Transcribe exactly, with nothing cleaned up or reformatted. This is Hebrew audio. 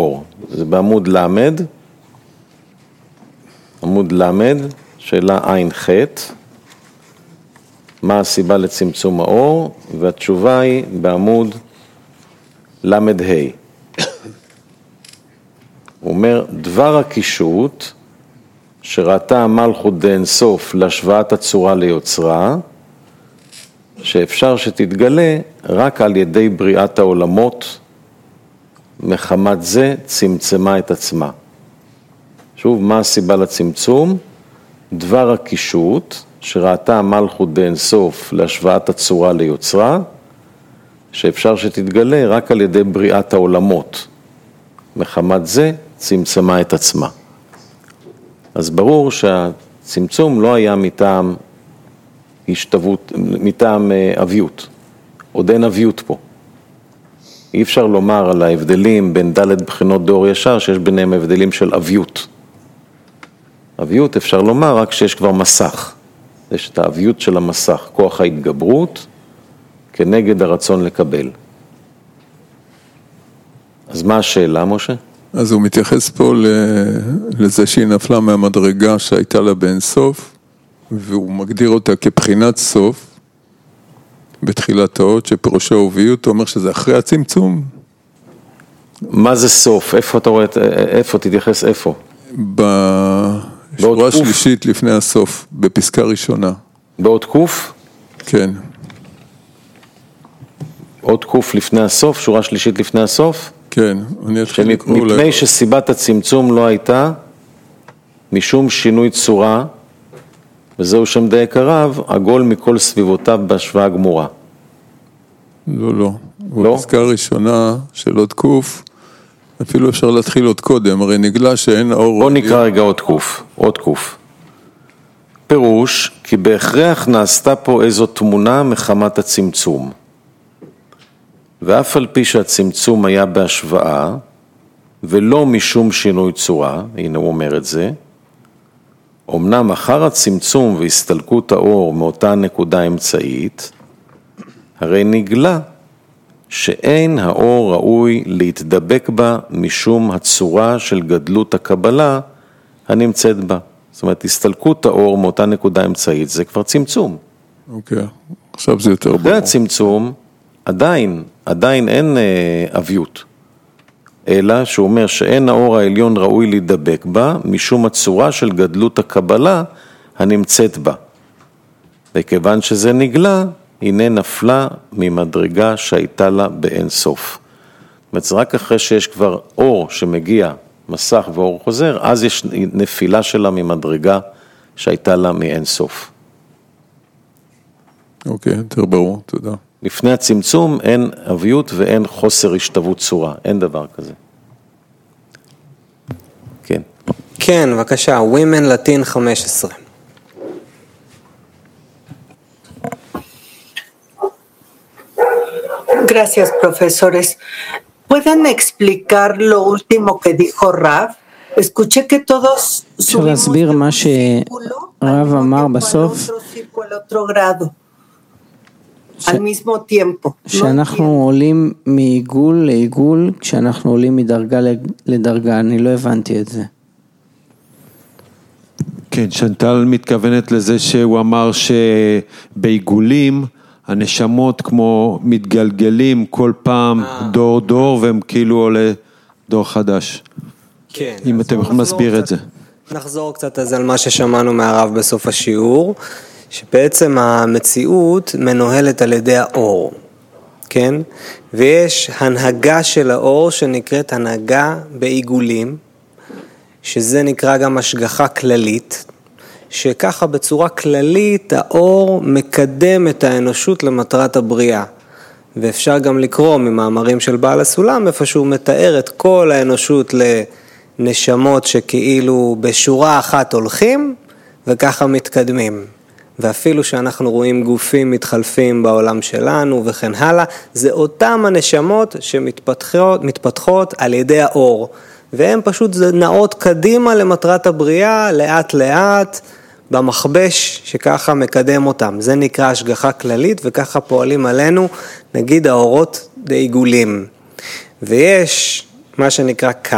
האור. זה בעמוד למד, עמוד למד, שאלה עין ח', מה הסיבה לצמצום האור, והתשובה היא בעמוד למד ה'. הוא אומר, דבר הקישוט, שראתה המלכות דאין סוף להשוואת הצורה ליוצרה, שאפשר שתתגלה רק על ידי בריאת העולמות, מחמת זה צמצמה את עצמה. שוב, מה הסיבה לצמצום? דבר הקישוט, שראתה המלכות דאין סוף להשוואת הצורה ליוצרה, שאפשר שתתגלה רק על ידי בריאת העולמות. מחמת זה צמצמה את עצמה. אז ברור שהצמצום לא היה מטעם השתוות, מטעם אביות. עוד אין אביות פה. אי אפשר לומר על ההבדלים בין ד' בחינות דור ישר, שיש ביניהם הבדלים של אביות. אביות אפשר לומר רק שיש כבר מסך. יש את האביות של המסך, כוח ההתגברות, כנגד הרצון לקבל. אז מה השאלה, משה? אז הוא מתייחס פה לזה שהיא נפלה מהמדרגה שהייתה לה באין סוף, והוא מגדיר אותה כבחינת סוף, בתחילת האות, שפירושו אוביות, הוא אומר שזה אחרי הצמצום. מה זה סוף? איפה אתה רואה, איפה תתייחס איפה? בשורה השלישית לפני הסוף, בפסקה ראשונה. באות קוף? כן. עוד קוף לפני הסוף, שורה שלישית לפני הסוף? כן, אני אתחיל לקרוא. מפני שסיבת הצמצום לא הייתה משום שינוי צורה, וזהו שם דייק הרב, עגול מכל סביבותיו בהשוואה גמורה. לא, לא. לא? בפסקה ראשונה של עוד קוף, אפילו אפשר להתחיל עוד קודם, הרי נגלה שאין האור... בוא נקרא רגע עוד קוף, עוד קוף. פירוש, כי בהכרח נעשתה פה איזו תמונה מחמת הצמצום. ואף על פי שהצמצום היה בהשוואה, ולא משום שינוי צורה, הנה הוא אומר את זה, אמנם אחר הצמצום והסתלקות האור מאותה נקודה אמצעית, הרי נגלה שאין האור ראוי להתדבק בה משום הצורה של גדלות הקבלה הנמצאת בה. זאת אומרת, הסתלקות האור מאותה נקודה אמצעית, זה כבר צמצום. אוקיי, עכשיו זה יותר ברור. אחרי הצמצום, עדיין, עדיין אין אה, אביות. אלא שהוא אומר שאין האור העליון ראוי להידבק בה, משום הצורה של גדלות הקבלה הנמצאת בה. וכיוון שזה נגלה, הנה נפלה ממדרגה שהייתה לה באין סוף. זאת אומרת, רק אחרי שיש כבר אור שמגיע, מסך ואור חוזר, אז יש נפילה שלה ממדרגה שהייתה לה מאין סוף. אוקיי, יותר ברור, תודה. לפני הצמצום אין אביות ואין חוסר השתוות צורה, אין דבר כזה. כן. כן, בבקשה, Women Latin חמש עשרה. Gracias, profesores. ¿Pueden explicar lo último que dijo Rav? Escuché que todos subimos de un círculo al otro círculo, al otro grado. על mismo tiempo. כשאנחנו עולים מעיגול לעיגול, כשאנחנו עולים מדרגה לדרגה, אני לא הבנתי את זה. כן, שנטל מתכוונת לזה שהוא אמר שבעיגולים הנשמות כמו מתגלגלים כל פעם דור דור, והם כאילו עולה דור חדש. כן. אם אתם יכולים להסביר את זה. נחזור קצת אז על מה ששמענו מהרב בסוף השיעור. שבעצם המציאות מנוהלת על ידי האור, כן? ויש הנהגה של האור שנקראת הנהגה בעיגולים, שזה נקרא גם השגחה כללית, שככה בצורה כללית האור מקדם את האנושות למטרת הבריאה. ואפשר גם לקרוא ממאמרים של בעל הסולם, איפה שהוא מתאר את כל האנושות לנשמות שכאילו בשורה אחת הולכים, וככה מתקדמים. ואפילו שאנחנו רואים גופים מתחלפים בעולם שלנו וכן הלאה, זה אותם הנשמות שמתפתחות מתפתחות על ידי האור, והן פשוט נעות קדימה למטרת הבריאה, לאט לאט, במחבש שככה מקדם אותם. זה נקרא השגחה כללית, וככה פועלים עלינו, נגיד האורות דעיגולים. ויש מה שנקרא